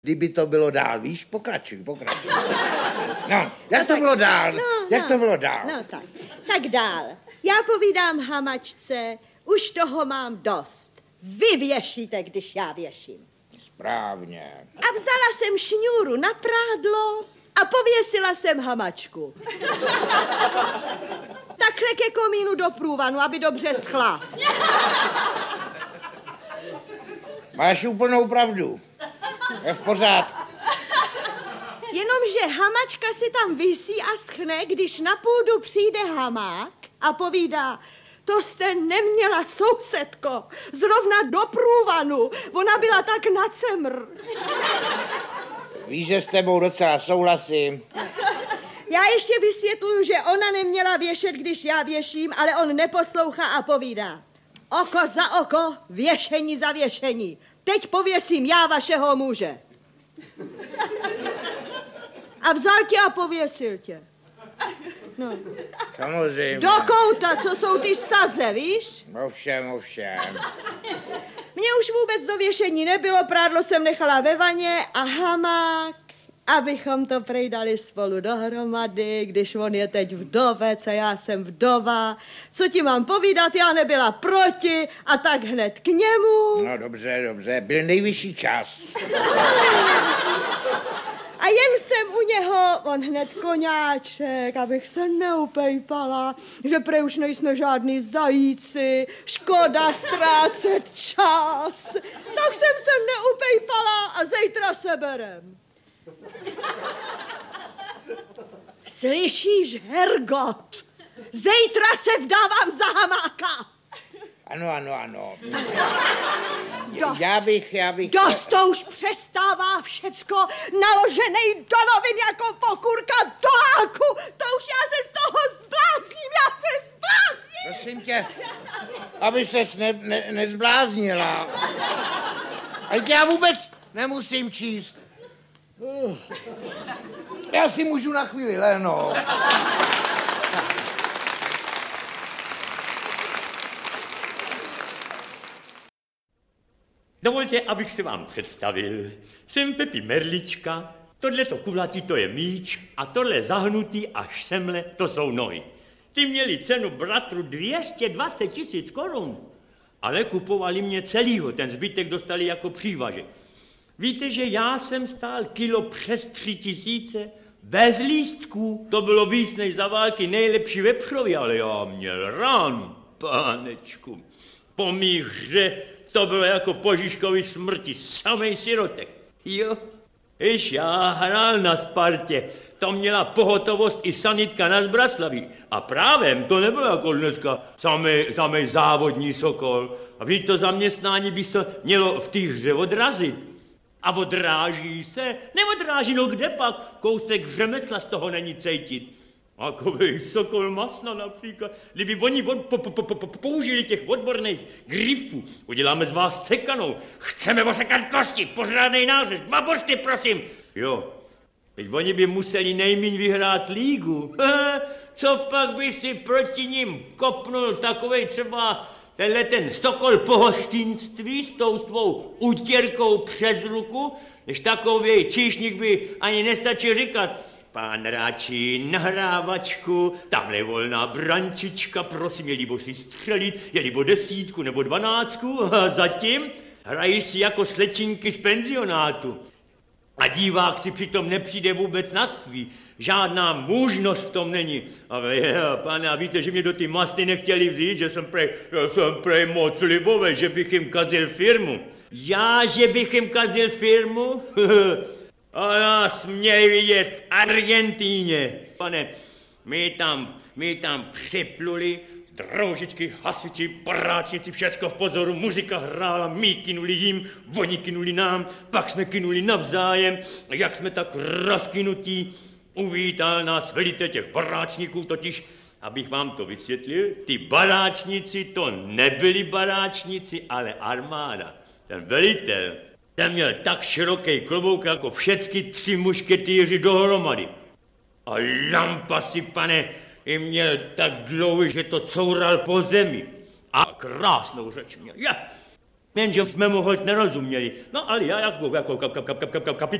Kdyby to bylo dál, víš, pokračuj. No, jak to bylo dál? Jak to bylo dál? No tak dál. Já povídám hamačce, už toho mám dost. Vy věšíte, když já věším. Správně. A vzala jsem šňůru na prádlo a pověsila jsem hamačku. Takhle ke komínu do průvanu, aby dobře schla. Máš úplnou pravdu. Je v pořádku. Jenomže hamačka si tam visí a schne, když na půdu přijde hamák a povídá: to jste neměla, sousedko, zrovna do průvanu, ona byla tak na cemr. Víš, že s tebou docela souhlasím. Já ještě vysvětluju, že ona neměla věšet, když já věším, ale on neposlouchá a povídá: oko za oko, věšení za věšení. Teď pověsím já vašeho muže. A vzal tě a pověsil tě. No. Samozřejmě. Do kouta, co jsou ty saze, víš? Ovšem. Mně už vůbec do věšení nebylo, prádlo jsem nechala ve vaně a hamák, abychom to prejdali spolu dohromady, když on je teď vdovec a já jsem vdova. Co ti mám povídat, já nebyla proti a tak hned k němu. No dobře, byl nejvyšší čas. A jen jsem u něho, on hned koňáček, abych se neupejpala, že prej už nejsme žádný zajíci, škoda ztrácet čas. Tak jsem se neupejpala a zítra se berem. Slyšíš, Hergot? Zítra se vdávám za hamáka. Ano. Dost. Já bych... Dost, to už přestává všecko naloženej do novin jako pokurka do háku. To už já se z toho zblázním, Prosím tě, aby ses nezbláznila. Ale já vůbec nemusím číst. Já si můžu na chvíli lehnout. Dovolte, abych se vám představil. Jsem Pepi Merlička, tohleto kulatý to je míč a tohle zahnutý až semle to jsou nohy. Ty měli cenu bratru 220 000 korun, ale kupovali mě celýho, ten zbytek dostali jako přívažek. Víte, že já jsem stál kilo přes 3 000 bez lístků, to bylo víc než za války nejlepší vepřově, ale já měl ránu, pánečku. Po mých hře to bylo jako po Žižkově smrti, samej sirotek. Jo, když já hrál na Spartě, to měla pohotovost i sanitka na Zbraslaví. A právem to nebylo jako dneska samej závodní sokol. A víš, to zaměstnání by se mělo v té hře odrazit. A odráží se? Neodráží, no kde pak? Kousek řemesla z toho není cejtit. Takovej sokol masna například. Kdyby oni použili těch odborných grifů, uděláme z vás cekanou. Chceme osekat kosti, pořádnej nářez, 2 borsty, prosím. Jo, teď oni by museli nejmíň vyhrát lígu. Co pak by si proti ním kopnul takovej třeba ten sokol pohostinství s tou svou utěrkou přes ruku, než takovej číšník by ani nestačil říkat: pán Ráčí, nahrávačku, tamhle volná brančička, prosím, je líbo si střelit, je líbo 10 nebo 12 a zatím hrají si jako slečinky z penzionátu. A divák si přitom nepřijde vůbec na svý. Žádná mužnost v tom není. Ale pane, a víte, že mě do ty masty nechtěli vzít, že jsem prej moc libové, že bych jim kazil firmu. Já, že bych jim kazil firmu? A nás měli vidět v Argentíně. Pane, my tam připluli, droužičky, hasiči, paráčníci, všecko v pozoru, muzika hrála, my kynuli jim, oni kynuli nám, pak jsme kynuli navzájem, a jak jsme tak rozkynutí, uvítal nás velitel těch baráčníků, totiž, abych vám to vysvětlil, ty baráčníci to nebyli baráčníci, ale armáda. Ten velitel, ten měl tak široký klobouk jako všechny 3 mušketýři dohromady. A lampasy, pane, i měl tak dlouhý, že to coural po zemi. A krásnou řeč měl. Jenže jsme mu hoď nerozuměli. No ale já jako kapitána